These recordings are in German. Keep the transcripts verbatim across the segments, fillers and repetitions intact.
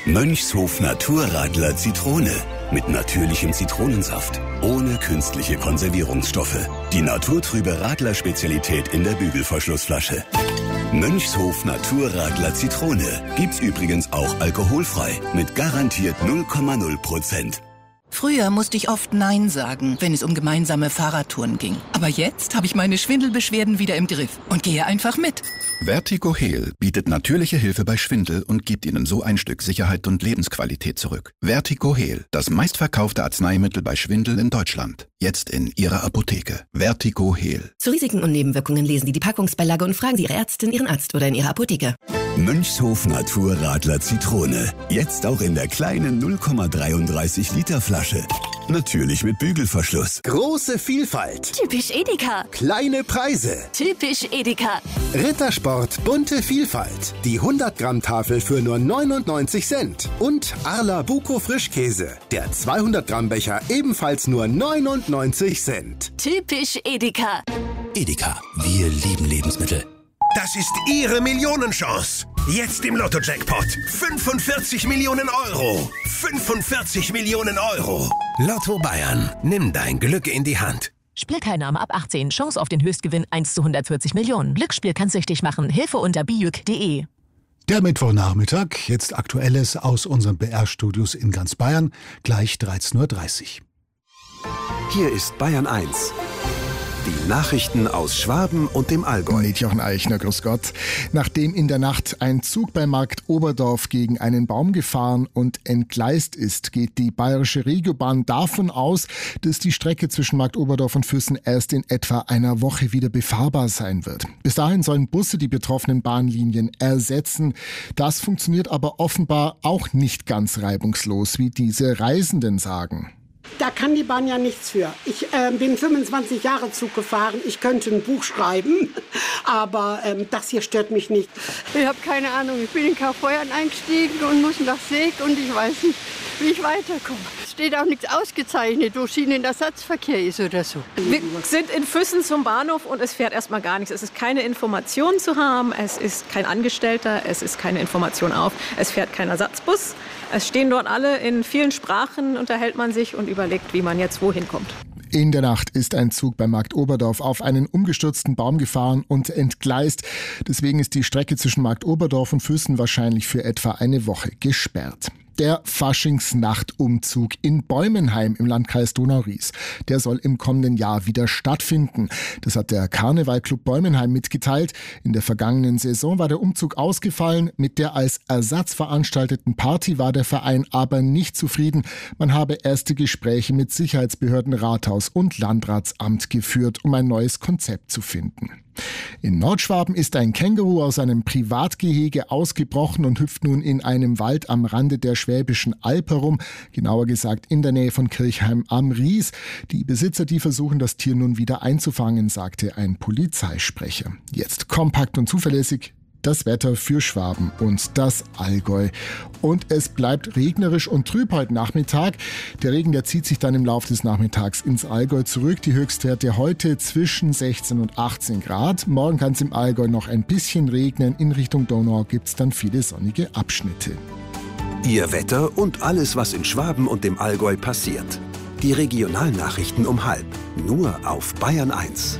Mönchshof Naturradler Zitrone. Mit natürlichem Zitronensaft. Ohne künstliche Konservierungsstoffe. Die naturtrübe Radler-Spezialität in der Bügelverschlussflasche. Mönchshof Naturradler Zitrone. Gibt's übrigens auch alkoholfrei. Mit garantiert null Komma null Prozent. Früher musste ich oft Nein sagen, wenn es um gemeinsame Fahrradtouren ging. Aber jetzt habe ich meine Schwindelbeschwerden wieder im Griff und gehe einfach mit. Vertigo Heal bietet natürliche Hilfe bei Schwindel und gibt Ihnen so ein Stück Sicherheit und Lebensqualität zurück. Vertigo Heal, das meistverkaufte Arzneimittel bei Schwindel in Deutschland. Jetzt in Ihrer Apotheke. Vertigo Heal. Zu Risiken und Nebenwirkungen lesen Sie die Packungsbeilage und fragen Sie Ihre Ärztin, Ihren Arzt oder in Ihrer Apotheke. Mönchshof Naturradler Zitrone. Jetzt auch in der kleinen null Komma dreiunddreißig Liter Flasche. Natürlich mit Bügelverschluss. Große Vielfalt. Typisch Edeka. Kleine Preise. Typisch Edeka. Rittersport bunte Vielfalt. Die hundert Gramm Tafel für nur neunundneunzig Cent. Und Arla Buko Frischkäse. Der zweihundert Gramm Becher ebenfalls nur neunundneunzig Cent. Typisch Edeka. Edeka. Wir lieben Lebensmittel. Das ist Ihre Millionenchance. Jetzt im Lotto-Jackpot. fünfundvierzig Millionen Euro. fünfundvierzig Millionen Euro. Lotto Bayern. Nimm dein Glück in die Hand. Spielteilnahme ab achtzehn. Chance auf den Höchstgewinn eins zu hundertvierzig Millionen. Glücksspiel kann süchtig machen. Hilfe unter bijuk punkt de. Der Mittwochnachmittag. Jetzt Aktuelles aus unseren B R-Studios in ganz Bayern. Gleich dreizehn Uhr dreißig. Hier ist Bayern eins. Die Nachrichten aus Schwaben und dem Allgäu. Mit Jochen Eichner, grüß Gott. Nachdem in der Nacht ein Zug bei Markt Oberdorf gegen einen Baum gefahren und entgleist ist, geht die Bayerische Regiobahn davon aus, dass die Strecke zwischen Markt Oberdorf und Füssen erst in etwa einer Woche wieder befahrbar sein wird. Bis dahin sollen Busse die betroffenen Bahnlinien ersetzen. Das funktioniert aber offenbar auch nicht ganz reibungslos, wie diese Reisenden sagen. Da kann die Bahn ja nichts für. Ich äh, bin fünfundzwanzig Jahre Zug gefahren. Ich könnte ein Buch schreiben, aber ähm, das hier stört mich nicht. Ich habe keine Ahnung. Ich bin in Kaufbeuern eingestiegen und muss nach Seeg und ich weiß nicht, wie ich weiterkomme. Es steht auch nichts ausgezeichnet, wo Schienenersatzverkehr ist oder so. Wir sind in Füssen zum Bahnhof und es fährt erstmal gar nichts. Es ist keine Information zu haben, es ist kein Angestellter, es ist keine Information auf, es fährt kein Ersatzbus. Es stehen dort alle, in vielen Sprachen unterhält man sich und überlegt, wie man jetzt wohin kommt. In der Nacht ist ein Zug bei Markt Oberdorf auf einen umgestürzten Baum gefahren und entgleist. Deswegen ist die Strecke zwischen Markt Oberdorf und Füssen wahrscheinlich für etwa eine Woche gesperrt. Der Faschingsnachtumzug in Bäumenheim im Landkreis Donau-Ries, der soll im kommenden Jahr wieder stattfinden. Das hat der Karnevalclub Bäumenheim mitgeteilt. In der vergangenen Saison war der Umzug ausgefallen. Mit der als Ersatz veranstalteten Party war der Verein aber nicht zufrieden. Man habe erste Gespräche mit Sicherheitsbehörden, Rathaus und Landratsamt geführt, um ein neues Konzept zu finden. In Nordschwaben ist ein Känguru aus einem Privatgehege ausgebrochen und hüpft nun in einem Wald am Rande der Schwäbischen Alb herum, genauer gesagt in der Nähe von Kirchheim am Ries. Die Besitzer, die versuchen, das Tier nun wieder einzufangen, sagte ein Polizeisprecher. Jetzt kompakt und zuverlässig das Wetter für Schwaben und das Allgäu. Und es bleibt regnerisch und trüb heute Nachmittag. Der Regen, der zieht sich dann im Laufe des Nachmittags ins Allgäu zurück. Die Höchstwerte heute zwischen sechzehn und achtzehn Grad. Morgen kann es im Allgäu noch ein bisschen regnen. In Richtung Donau gibt es dann viele sonnige Abschnitte. Ihr Wetter und alles, was in Schwaben und dem Allgäu passiert. Die Regionalnachrichten um halb. Nur auf Bayern eins.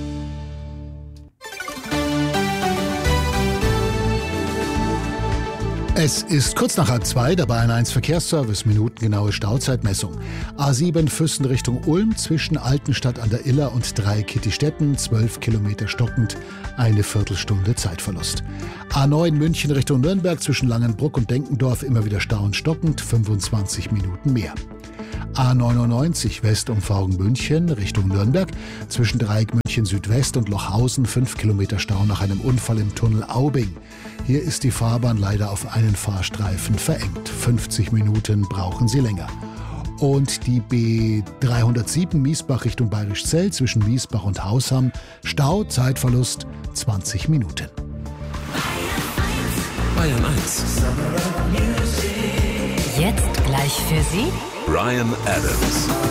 Es ist kurz nach halb zwei, der Bayern eins Verkehrsservice, minutengenaue Stauzeitmessung. A sieben Füssen Richtung Ulm, zwischen Altenstadt an der Iller und Dreikittistetten, zwölf Kilometer stockend, eine Viertelstunde Zeitverlust. A neun München Richtung Nürnberg, zwischen Langenbruck und Denkendorf, immer wieder Stau und stockend, fünfundzwanzig Minuten mehr. A neunundneunzig Westumfahrung München Richtung Nürnberg, zwischen Dreieck München Südwest und Lochhausen, fünf Kilometer Stau nach einem Unfall im Tunnel Aubing. Hier ist die Fahrbahn leider auf einen Fahrstreifen verengt. fünfzig Minuten brauchen Sie länger. Und die B dreihundertsieben Miesbach Richtung Bayerischzell, zwischen Miesbach und Hausham, Stau, Zeitverlust zwanzig Minuten. Bayern eins. Jetzt gleich für Sie Bryan Adams.